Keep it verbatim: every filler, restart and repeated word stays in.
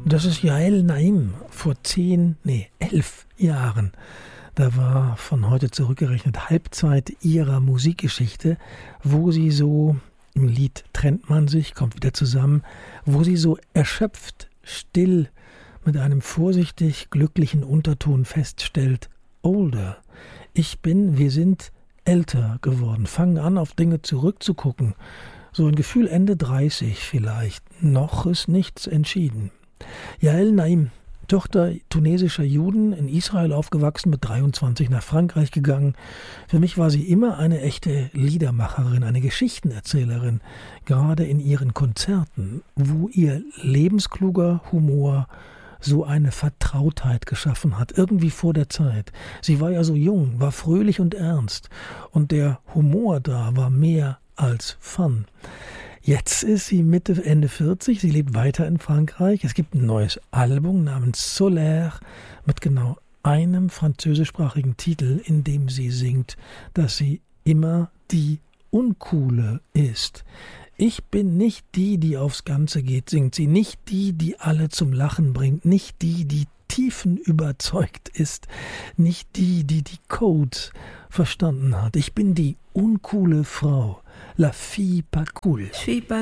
Das ist Yael Naim vor zehn, nee, elf Jahren. Da war von heute zurückgerechnet Halbzeit ihrer Musikgeschichte, wo sie so, im Lied trennt man sich, kommt wieder zusammen, wo sie so erschöpft, still, mit einem vorsichtig glücklichen Unterton feststellt: Older. Ich bin, wir sind älter geworden, fangen an, auf Dinge zurückzugucken. So ein Gefühl Ende dreißig vielleicht. Noch ist nichts entschieden. Yael Naim, Tochter tunesischer Juden, in Israel aufgewachsen, mit dreiundzwanzig nach Frankreich gegangen. Für mich war sie immer eine echte Liedermacherin, eine Geschichtenerzählerin, gerade in ihren Konzerten, wo ihr lebenskluger Humor so eine Vertrautheit geschaffen hat, irgendwie vor der Zeit. Sie war ja so jung, war fröhlich und ernst, und der Humor da war mehr als Fun. Jetzt ist sie Mitte, Ende vierzig, sie lebt weiter in Frankreich. Es gibt ein neues Album namens Solaire mit genau einem französischsprachigen Titel, in dem sie singt, dass sie immer die Uncoole ist. Ich bin nicht die, die aufs Ganze geht, singt sie. Nicht die, die alle zum Lachen bringt. Nicht die, die tiefen überzeugt ist. Nicht die, die die Codes verstanden hat. Ich bin die uncoole Frau. La fille pas cool. Je suis pas